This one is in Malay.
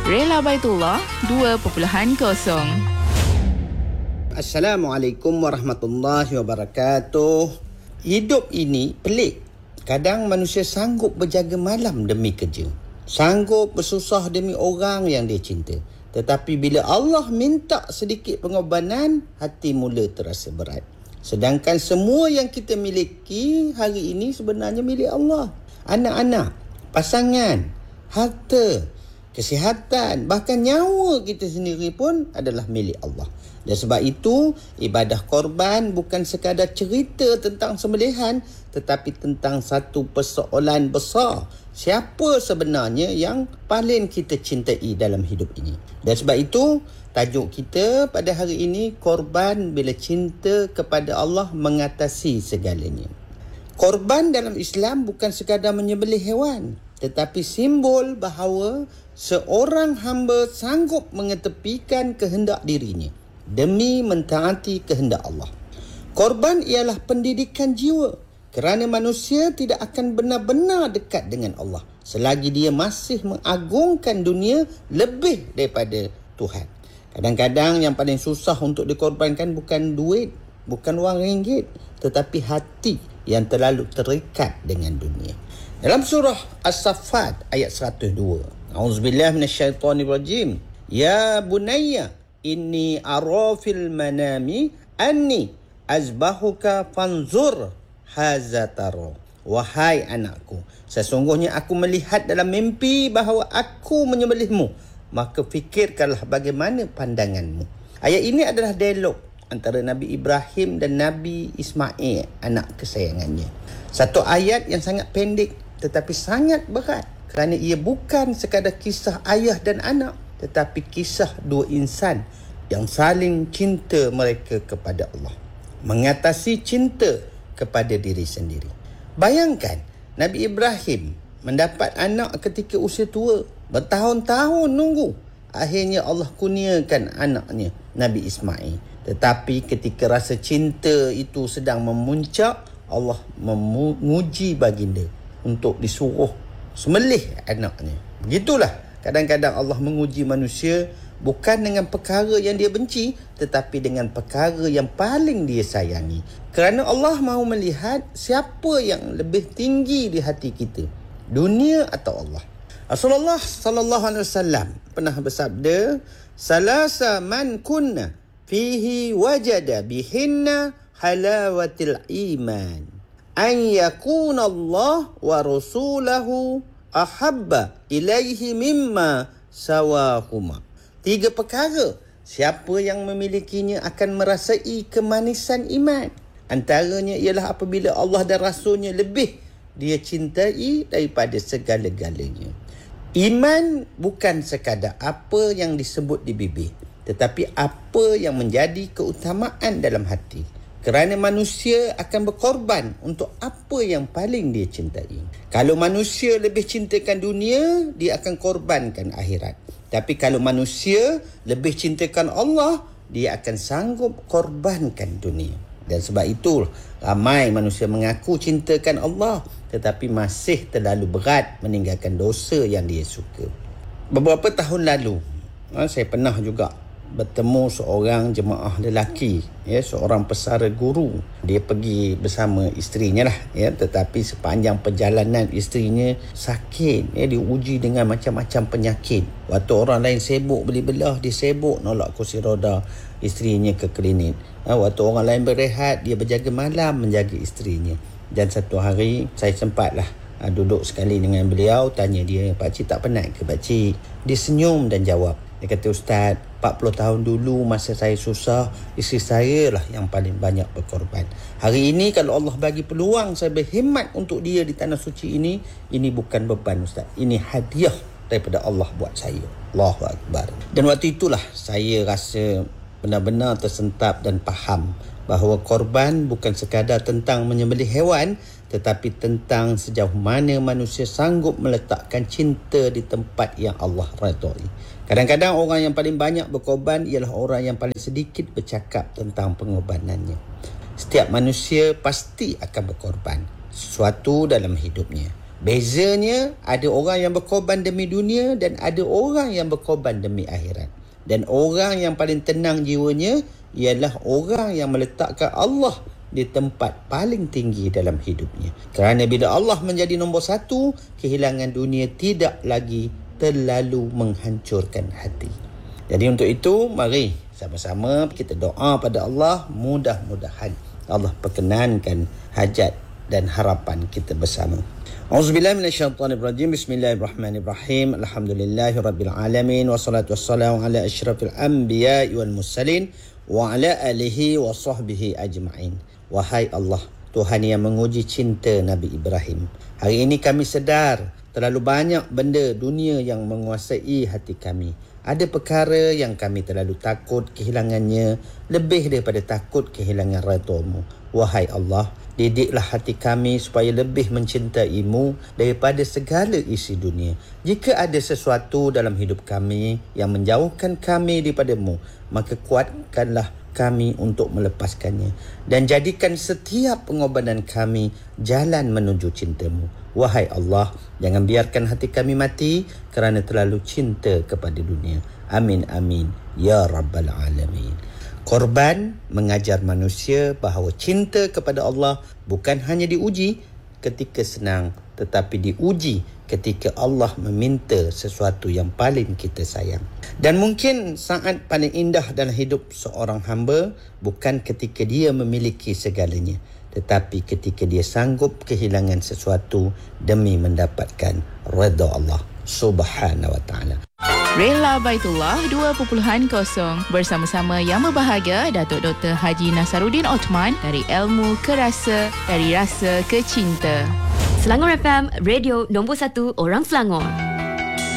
Rela Baitullah 2.0. Assalamualaikum warahmatullahi wabarakatuh. Hidup ini pelik. Kadang manusia sanggup berjaga malam demi kerja. Sanggup bersusah demi orang yang dia cinta. Tetapi bila Allah minta sedikit pengorbanan, hati mula terasa berat. Sedangkan semua yang kita miliki hari ini sebenarnya milik Allah. Anak-anak, pasangan, harta, kesihatan, bahkan nyawa kita sendiri pun adalah milik Allah. Dan sebab itu, ibadah korban bukan sekadar cerita tentang sembelihan, tetapi tentang satu persoalan besar. Siapa sebenarnya yang paling kita cintai dalam hidup ini? Dan sebab itu, tajuk kita pada hari ini, korban bila cinta kepada Allah mengatasi segalanya. Korban dalam Islam bukan sekadar menyembelih hewan, tetapi simbol bahawa seorang hamba sanggup mengetepikan kehendak dirinya demi mentaati kehendak Allah. Korban ialah pendidikan jiwa, kerana manusia tidak akan benar-benar dekat dengan Allah selagi dia masih mengagungkan dunia lebih daripada Tuhan. Kadang-kadang yang paling susah untuk dikorbankan bukan duit, bukan wang ringgit, tetapi hati yang terlalu terikat dengan dunia. Dalam surah As-Saffat ayat 102, A'udzubillahi minasyaitonirrajim. Ya bunayya inni ara fil manami anni azbahuka fanzur haza tara. Wahai anakku, sesungguhnya aku melihat dalam mimpi bahawa aku menyembelihmu, maka fikirkanlah bagaimana pandanganmu. Ayat ini adalah dialog antara Nabi Ibrahim dan Nabi Ismail, anak kesayangannya. Satu ayat yang sangat pendek tetapi sangat berat, kerana ia bukan sekadar kisah ayah dan anak, tetapi kisah dua insan yang saling cinta mereka kepada Allah, mengatasi cinta kepada diri sendiri. Bayangkan, Nabi Ibrahim mendapat anak ketika usia tua, bertahun-tahun nunggu. Akhirnya Allah kurniakan anaknya, Nabi Ismail. Tetapi ketika rasa cinta itu sedang memuncak, Allah menguji baginda untuk disuruh sembelih anaknya. Begitulah kadang-kadang Allah menguji manusia bukan dengan perkara yang dia benci, tetapi dengan perkara yang paling dia sayangi. Kerana Allah mahu melihat siapa yang lebih tinggi di hati kita, dunia atau Allah. Rasulullah sallallahu alaihi wasallam pernah bersabda, "Salasa man kunna fihi wajada bihinna halawatil iman. An yakuna Allah wa rasulahu ahabba ilaihi mimma sawahuma." 3 perkara, siapa yang memilikinya akan merasai kemanisan iman. Antaranya ialah apabila Allah dan Rasulnya lebih dia cintai daripada segala-galanya. Iman bukan sekadar apa yang disebut di bibir, tetapi apa yang menjadi keutamaan dalam hati. Kerana manusia akan berkorban untuk apa yang paling dia cintai. Kalau manusia lebih cintakan dunia, dia akan korbankan akhirat. Tapi kalau manusia lebih cintakan Allah, dia akan sanggup korbankan dunia. Dan sebab itu, ramai manusia mengaku cintakan Allah, tetapi masih terlalu berat meninggalkan dosa yang dia suka. Beberapa tahun lalu, saya pernah juga bertemu seorang jemaah lelaki, seorang pesara guru. Dia pergi bersama isterinya lah, tetapi sepanjang perjalanan isterinya sakit, diuji dengan macam-macam penyakit. Waktu orang lain sibuk beli belah, dia sibuk nolak kursi roda isterinya ke klinik. Waktu orang lain berehat, dia berjaga malam menjaga isterinya. Dan satu hari saya sempatlah duduk sekali dengan beliau, tanya dia, "Pakcik tak penat ke pakcik?" Dia senyum dan jawab. Dia kata, "Ustaz, 40 tahun dulu masa saya susah, isteri saya lah yang paling banyak berkorban. Hari ini kalau Allah bagi peluang saya berkhidmat untuk dia di tanah suci ini bukan beban Ustaz. Ini hadiah daripada Allah buat saya." Allahu Akbar. Dan waktu itulah saya rasa benar-benar tersentap dan faham bahawa korban bukan sekadar tentang menyembelih hewan, tetapi tentang sejauh mana manusia sanggup meletakkan cinta di tempat yang Allah redai. Kadang-kadang orang yang paling banyak berkorban ialah orang yang paling sedikit bercakap tentang pengorbanannya. Setiap manusia pasti akan berkorban sesuatu dalam hidupnya. Bezanya, ada orang yang berkorban demi dunia dan ada orang yang berkorban demi akhirat. Dan orang yang paling tenang jiwanya ialah orang yang meletakkan Allah di tempat paling tinggi dalam hidupnya. Kerana bila Allah menjadi nombor satu, kehilangan dunia tidak lagi terlalu menghancurkan hati. Jadi untuk itu, mari sama-sama kita doa pada Allah, mudah-mudahan Allah perkenankan hajat dan harapan kita bersama. Auzubillahi minasyaitonirrajim. Bismillahirrahmanirrahim. Alhamdulillahirabbil alamin wassalatu wassalamu ala asyrafil anbiya'i wal mursalin wa ala alihi wa sahbihi ajma'in. Wahai Allah, Tuhan yang menguji cinta Nabi Ibrahim. Hari ini kami sedar terlalu banyak benda dunia yang menguasai hati kami. Ada perkara yang kami terlalu takut kehilangannya, lebih daripada takut kehilangan redha-Mu. Wahai Allah, didiklah hati kami supaya lebih mencintai-Mu daripada segala isi dunia. Jika ada sesuatu dalam hidup kami yang menjauhkan kami daripada-Mu, maka kuatkanlah kami untuk melepaskannya. Dan jadikan setiap pengorbanan kami jalan menuju cinta-Mu. Wahai Allah, jangan biarkan hati kami mati kerana terlalu cinta kepada dunia. Amin, amin. Ya Rabbal Alamin. Korban mengajar manusia bahawa cinta kepada Allah bukan hanya diuji ketika senang, tetapi diuji ketika Allah meminta sesuatu yang paling kita sayang. Dan mungkin saat paling indah dalam hidup seorang hamba bukan ketika dia memiliki segalanya, tetapi ketika dia sanggup kehilangan sesuatu demi mendapatkan redha Allah Subhanahu wa ta'ala. Rela Baitullah 2.0 bersama-sama yang berbahagia Datuk Dr. Haji Nasaruddin Othman dari ilmu ke rasa, dari rasa ke cinta. Selangor FM, radio nombor 1 orang Selangor.